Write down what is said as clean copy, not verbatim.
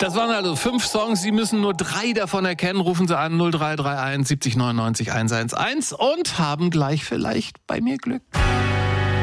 Das waren also 5 Songs. Sie müssen nur 3 davon erkennen. Rufen Sie an 0331 70 99 111 und haben gleich vielleicht bei mir Glück.